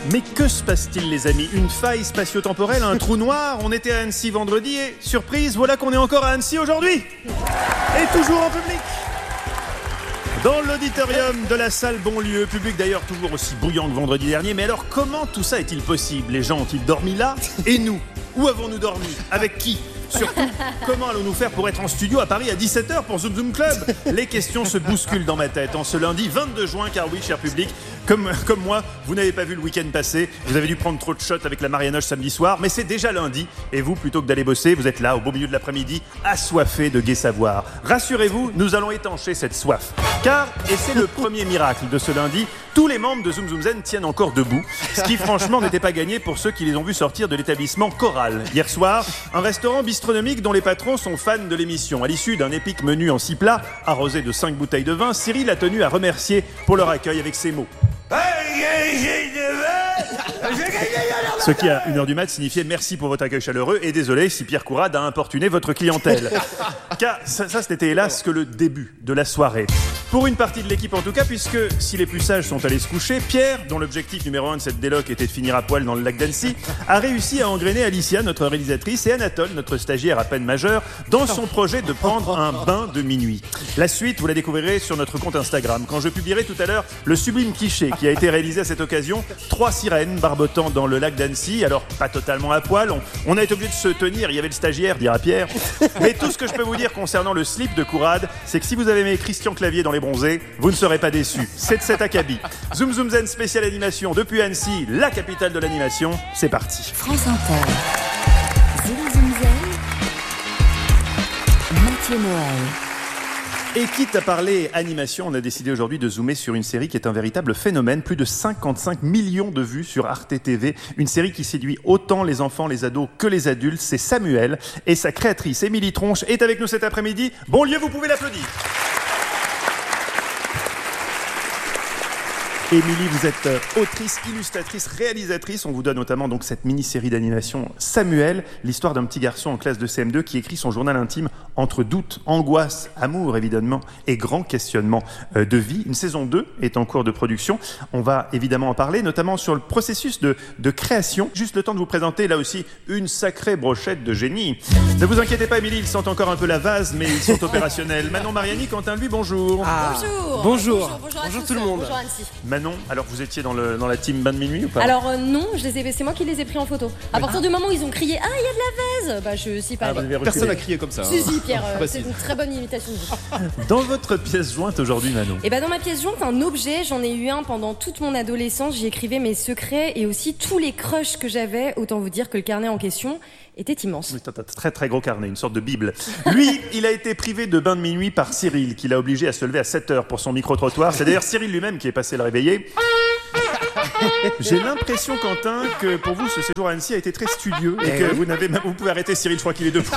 Mais que se passe-t-il les amis? Une faille spatio-temporelle, un trou noir? On était à Annecy vendredi et, surprise, voilà qu'on est encore à Annecy aujourd'hui. Et toujours en public. Dans l'auditorium de la salle Bonlieu, public d'ailleurs toujours aussi bouillant que vendredi dernier. Mais alors comment tout ça est-il possible? Les gens ont-ils dormi là? Et nous? Où avons-nous dormi? Avec qui? Surtout, comment allons-nous faire pour être en studio à Paris à 17h pour Zoom Zoom Club? Les questions se bousculent dans ma tête en ce lundi 22 juin, car oui, cher public, comme moi, vous n'avez pas vu le week-end passé, vous avez dû prendre trop de shots avec la Marianoche samedi soir, mais c'est déjà lundi, et vous, plutôt que d'aller bosser, vous êtes là, au beau milieu de l'après-midi, assoiffés de gai savoir. Rassurez-vous, nous allons étancher cette soif. Car, et c'est le premier miracle de ce lundi, tous les membres de Zoom Zoom Zen tiennent encore debout, ce qui franchement n'était pas gagné pour ceux qui les ont vus sortir de l'établissement Choral. Hier soir, un restaurant bistronomique dont les patrons sont fans de l'émission. À l'issue d'un épique menu en 6 plats, arrosé de 5 bouteilles de vin, Cyril a tenu à remercier pour leur accueil avec ces mots. Ce qui, à 1h du mat, signifiait merci pour votre accueil chaleureux et désolé si Pierre Courade a importuné votre clientèle. Car ça c'était hélas que le début de la soirée. Pour une partie de l'équipe en tout cas, puisque si les plus sages sont allés se coucher, Pierre, dont l'objectif numéro 1 de cette déloc était de finir à poil dans le lac d'Annecy, a réussi à engrainer Alicia, notre réalisatrice, et Anatole, notre stagiaire à peine majeur, dans son projet de prendre un bain de minuit. La suite, vous la découvrirez sur notre compte Instagram, quand je publierai tout à l'heure le sublime cliché qui a été réalisé à cette occasion. 3 sirènes barbotant dans le lac d'Annecy, alors pas totalement à poil, on a été obligé de se tenir, il y avait le stagiaire, dira Pierre. Mais tout ce que je peux vous dire concernant le slip de Courade, c'est que si vous avez aimé Christian Clavier dans Les Bronzés, vous ne serez pas déçus. C'est de cet acabit. Zoom Zoom Zen spécial animation depuis Annecy, la capitale de l'animation, c'est parti. France Inter. Zoom Zoom Zen. Mathieu Noël. Et quitte à parler animation, on a décidé aujourd'hui de zoomer sur une série qui est un véritable phénomène. Plus de 55 millions de vues sur Arte TV. Une série qui séduit autant les enfants, les ados que les adultes. C'est Samuel. Et sa créatrice, Émilie Tronche, est avec nous cet après-midi. Bonlieu, vous pouvez l'applaudir. Émilie, vous êtes autrice, illustratrice, réalisatrice. On vous donne notamment donc cette mini-série d'animation Samuel, l'histoire d'un petit garçon en classe de CM2 qui écrit son journal intime entre doute, angoisse, amour évidemment et grand questionnement de vie. Une saison 2 est en cours de production. On va évidemment en parler, notamment sur le processus de création. Juste le temps de vous présenter là aussi une sacrée brochette de génie. Ne vous inquiétez pas Émilie, ils sentent encore un peu la vase, mais ils sont opérationnels. Manon Mariani, Quentin lui, bonjour. Ah. Bonjour tout le monde. Bonjour Annecy. Manon, alors vous étiez dans la team bain de minuit ou pas? Alors non, c'est moi qui les ai pris en photo. À partir du moment où ils ont crié « Ah, il y a de la vase !» Bah je suis pas allée. Personne n'a crié comme ça. Si, Pierre, c'est une très bonne imitation de vous. Dans votre pièce jointe aujourd'hui, Manon? Et bah dans ma pièce jointe, un objet, j'en ai eu un pendant toute mon adolescence. J'y écrivais mes secrets et aussi tous les crushs que j'avais. Autant vous dire que le carnet en question était immense. Oui, c'est un très très gros carnet, une sorte de bible. Lui, il a été privé de bain de minuit par Cyril, qui l'a obligé à se lever à 7h pour son micro-trottoir. C'est d'ailleurs Cyril lui-même qui est passé le réveiller. J'ai l'impression, Quentin, que pour vous, ce séjour à Annecy a été très studieux et que vous pouvez arrêter Cyril, je crois qu'il est debout.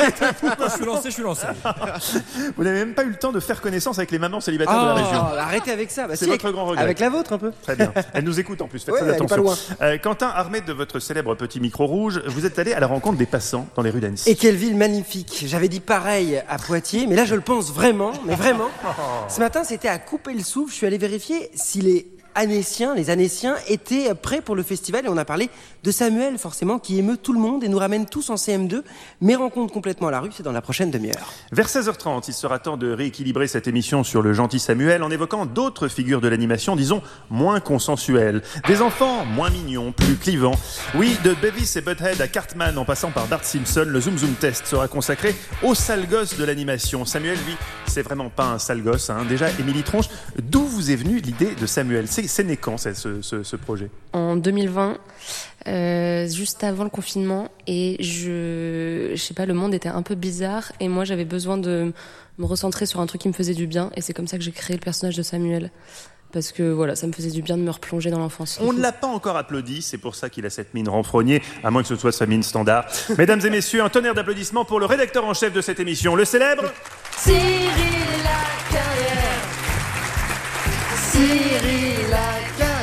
Je suis lancé. Vous n'avez même pas eu le temps de faire connaissance avec les mamans célibataires de la région. Arrêtez avec ça. C'est votre grand regret. Avec la vôtre un peu. Très bien. Elle nous écoute en plus, faites très elle est attention. pas loin. Quentin, armé de votre célèbre petit micro rouge, vous êtes allé à la rencontre des passants dans les rues d'Annecy. Et quelle ville magnifique. J'avais dit pareil à Poitiers, mais là je le pense vraiment, mais vraiment. Ce matin, c'était à couper le souffle. Je suis allé vérifier si les Annéciens étaient prêts pour le festival et on a parlé de Samuel, forcément, qui émeut tout le monde et nous ramène tous en CM2. Mes rencontres complètement à la rue, c'est dans la prochaine demi-heure. Vers 16h30, il sera temps de rééquilibrer cette émission sur le gentil Samuel en évoquant d'autres figures de l'animation, disons, moins consensuelles. Des enfants moins mignons, plus clivants. Oui, de Beavis et Butthead à Cartman en passant par Bart Simpson, le Zoom Zoom Test sera consacré au sale gosse de l'animation. Samuel, lui, c'est vraiment pas un sale gosse. Déjà, Émilie Tronche, d'où vous est venue l'idée de Samuel? C'est né quand, ce projet? En 2020, juste avant le confinement, et je sais pas, le monde était un peu bizarre et moi j'avais besoin de me recentrer sur un truc qui me faisait du bien et c'est comme ça que j'ai créé le personnage de Samuel. Parce que voilà, ça me faisait du bien de me replonger dans l'enfance. On ne l'a pas encore applaudi, c'est pour ça qu'il a cette mine renfrognée, à moins que ce soit sa mine standard. Mesdames et messieurs, un tonnerre d'applaudissements pour le rédacteur en chef de cette émission, le célèbre Cyril Lacarrière. Cyril Lacarrière.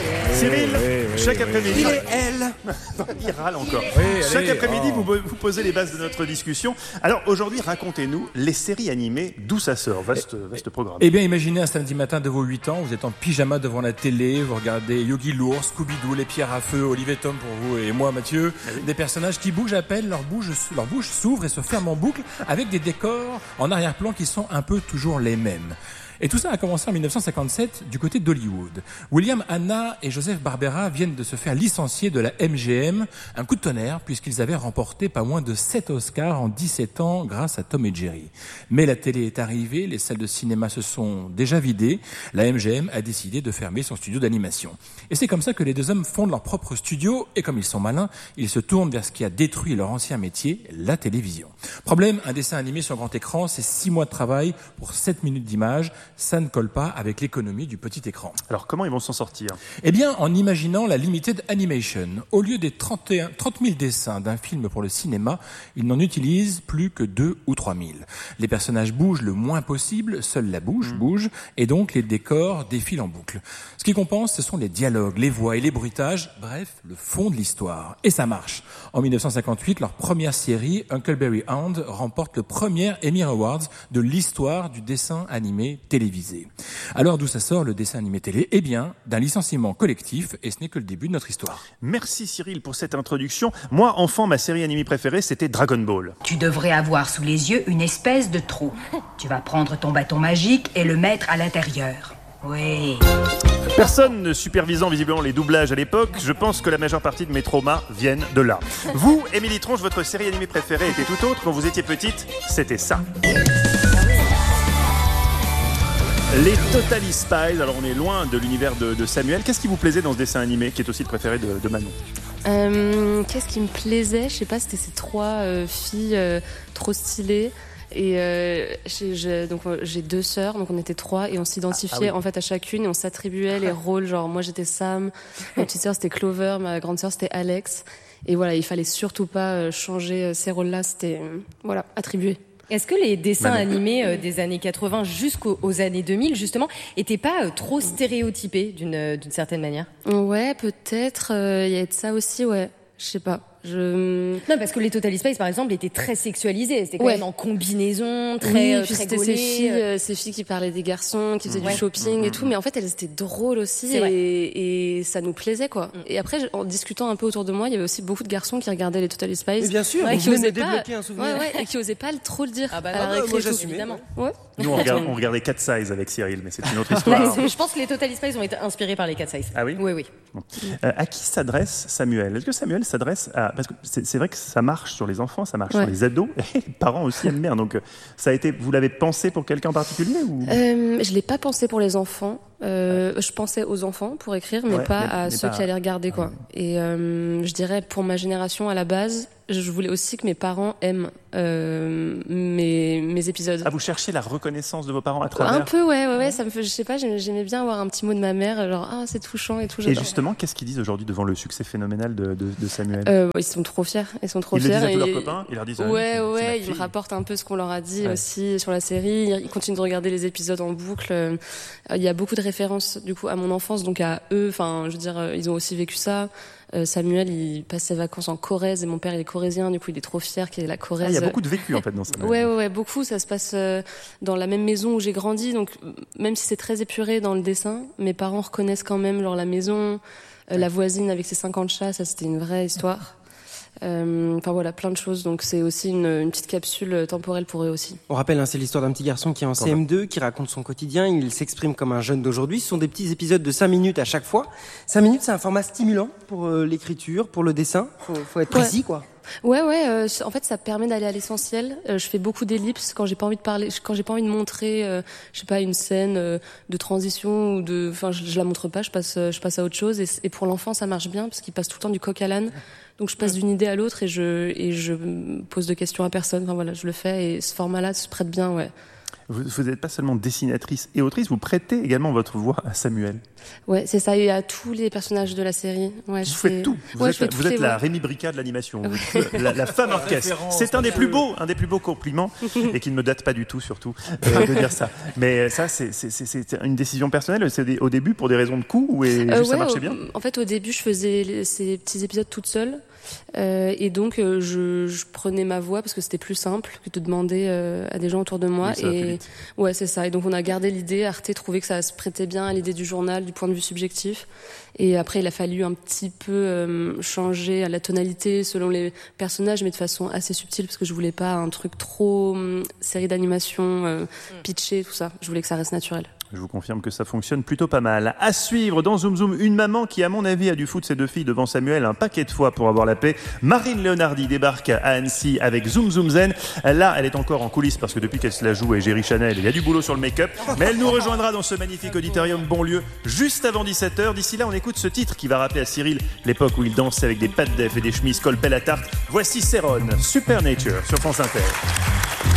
Cyril, chaque après-midi... Il est elle. Il râle encore. Oui, Chaque allez, après-midi, oh. vous posez les bases de notre discussion. Alors aujourd'hui, racontez-nous les séries animées, d'où ça sort. Vaste programme. Eh bien, imaginez un samedi matin de vos 8 ans, vous êtes en pyjama devant la télé, vous regardez Yogi Lourd, Scooby-Doo, Les Pierres à Feu, Olivier Tom pour vous et moi, Mathieu. Des personnages qui bougent à peine, leur bouche s'ouvre et se ferme en boucle avec des décors en arrière-plan qui sont un peu toujours les mêmes. Et tout ça a commencé en 1957 du côté d'Hollywood. William Hanna et Joseph Barbera viennent de se faire licencier de la MGM. Un coup de tonnerre puisqu'ils avaient remporté pas moins de 7 Oscars en 17 ans grâce à Tom et Jerry. Mais la télé est arrivée, les salles de cinéma se sont déjà vidées. La MGM a décidé de fermer son studio d'animation. Et c'est comme ça que les deux hommes fondent leur propre studio et comme ils sont malins, ils se tournent vers ce qui a détruit leur ancien métier, la télévision. Problème, un dessin animé sur grand écran, c'est 6 mois de travail pour 7 minutes d'image. Ça ne colle pas avec l'économie du petit écran. Alors comment ils vont s'en sortir? Eh bien, en imaginant la limited animation. Au lieu des 30 000 dessins d'un film pour le cinéma, ils n'en utilisent plus que 2 ou 3 000. Les personnages bougent le moins possible, seule la bouche bouge, et donc les décors défilent en boucle. Ce qui compense, ce sont les dialogues, les voix et les bruitages, bref, le fond de l'histoire. Et ça marche. En 1958, leur première série, Huckleberry Hound, remporte le premier Emmy Awards de l'histoire du dessin animé télévisé. Alors d'où ça sort le dessin animé télé? Eh bien, d'un licenciement collectif, et ce n'est que le début de notre histoire. Merci Cyril pour cette introduction. Moi, enfant, ma série animée préférée, c'était Dragon Ball. Tu devrais avoir sous les yeux une espèce de trou. Tu vas prendre ton bâton magique et le mettre à l'intérieur. Oui. Personne ne supervisant visiblement les doublages à l'époque, je pense que la majeure partie de mes traumas viennent de là. Vous, Émilie Tronche, votre série animée préférée était tout autre. Quand vous étiez petite, c'était ça. Les Totally Spies, alors on est loin de l'univers de Samuel. Qu'est-ce qui vous plaisait dans ce dessin animé, qui est aussi le préféré de Manon? Qu'est-ce qui me plaisait? Je sais pas, c'était ces 3 filles trop stylées. Et j'ai 2 sœurs, donc on était 3 et on s'identifiait en fait à chacune et on s'attribuait les rôles. Genre moi j'étais Sam, ma petite sœur c'était Clover, ma grande sœur c'était Alex. Et voilà, il fallait surtout pas changer ces rôles-là. C'était attribué. Est-ce que les dessins animés des années 80 jusqu'aux années 2000, justement, étaient pas trop stéréotypés d'une certaine manière? Ouais, peut-être. Il y a de ça aussi, ouais. Je sais pas. Non, parce que les Totally Spies, par exemple, étaient très sexualisés. C'était quand même en combinaison, très c'était gaulé. ces filles qui parlaient des garçons, qui faisaient du shopping et tout. Mais en fait, elles étaient drôles aussi et ça nous plaisait, quoi. Et après, en discutant un peu autour de moi, il y avait aussi beaucoup de garçons qui regardaient les Totally Spies. Mais bien sûr, et qui osaient débloquer un souvenir. Et qui osaient pas trop le dire. Ah bah à la récré, moi j'assumais. évidemment. Ouais. Nous, on regardait Cat Size avec Cyril, mais c'est une autre histoire. Je pense que les Totally Spies ont été inspirés par les Cat Size. Ah oui? Oui. À qui s'adresse Samuel? Est-ce que Samuel s'adresse à... Parce que c'est vrai que ça marche sur les enfants, ça marche sur les ados, et les parents aussi aiment bien. Donc, ça a été... Vous l'avez pensé pour quelqu'un en particulier ou... Je l'ai pas pensé pour les enfants. Je pensais aux enfants pour écrire, mais pas à ceux qui allaient regarder, quoi. Et je dirais pour ma génération à la base, je voulais aussi que mes parents aiment mes épisodes. Ah, vous cherchiez la reconnaissance de vos parents à travers? Un peu, ouais. Ça me fait, je sais pas, j'aimais bien avoir un petit mot de ma mère, genre c'est touchant et tout. Et justement, qu'est-ce qu'ils disent aujourd'hui devant le succès phénoménal de Samuel? Ils sont trop fiers. Ils le disent à tous leurs copains. Ils leur disent. Ouais. Ils me rapportent un peu ce qu'on leur a dit aussi sur la série. Ils continuent de regarder les épisodes en boucle. Il y a beaucoup de références du coup à mon enfance, donc à eux. Enfin, je veux dire, ils ont aussi vécu ça. Samuel, il passe ses vacances en Corrèze et mon père il est corrézien, du coup il est trop fier qu'il ait la Corrèze. Il y a beaucoup de vécu en fait dans ça. Ouais, beaucoup. Ça se passe dans la même maison où j'ai grandi, donc même si c'est très épuré dans le dessin, mes parents reconnaissent quand même genre la maison, la voisine avec ses 50 chats, ça c'était une vraie histoire. Enfin voilà, plein de choses. Donc c'est aussi une petite capsule temporelle pour eux aussi. On rappelle, c'est l'histoire d'un petit garçon qui est en CM2, qui raconte son quotidien. Il s'exprime comme un jeune d'aujourd'hui. Ce sont des petits épisodes de 5 minutes à chaque fois. 5 minutes, c'est un format stimulant pour l'écriture, pour le dessin. Faut être précis, quoi. Ouais. En fait, ça permet d'aller à l'essentiel. Je fais beaucoup d'ellipses quand j'ai pas envie de parler, quand j'ai pas envie de montrer, je sais pas, une scène de transition ou de, enfin, je la montre pas. Je passe à autre chose. Et pour l'enfant, ça marche bien parce qu'il passe tout le temps du coq à l'âne. Donc je passe d'une idée à l'autre et je pose de questions à personne. Enfin voilà, je le fais et ce format-là se prête bien, ouais. Vous n'êtes pas seulement dessinatrice et autrice, vous prêtez également votre voix à Samuel. Ouais, c'est ça. Il y a tous les personnages de la série. Ouais, Vous faites tout. Vous êtes la Rémi Brica de l'animation. La femme orchestre. C'est un des plus beaux compliments et qui ne me date pas du tout, surtout, de dire ça. Mais ça, c'est une décision personnelle. C'est au début pour des raisons de coût ou ça marchait bien. En fait, au début, je faisais ces petits épisodes toute seule. Et donc je prenais ma voix parce que c'était plus simple que de demander à des gens autour de moi. Oui, et ouais, c'est ça. Et donc on a gardé l'idée. Arte trouvait que ça se prêtait bien à l'idée du journal, du point de vue subjectif. Et après, il a fallu un petit peu changer la tonalité selon les personnages, mais de façon assez subtile parce que je voulais pas un truc trop série d'animation pitché, tout ça. Je voulais que ça reste naturel. Je vous confirme que ça fonctionne plutôt pas mal. À suivre dans Zoom Zoom, une maman qui, à mon avis, a dû foutre ses 2 filles devant Samuel un paquet de fois pour avoir la paix. Marine Leonardi débarque à Annecy avec Zoom Zoom Zen. Là, elle est encore en coulisses parce que depuis qu'elle se la joue et Géry Chanel, il y a du boulot sur le make-up. Mais elle nous rejoindra dans ce magnifique auditorium Bonlieu juste avant 17h. D'ici là, on écoute ce titre qui va rappeler à Cyril l'époque où il dansait avec des pattes d'œuf et des chemises col pelle à tarte. Voici Céron, Supernature sur France Inter.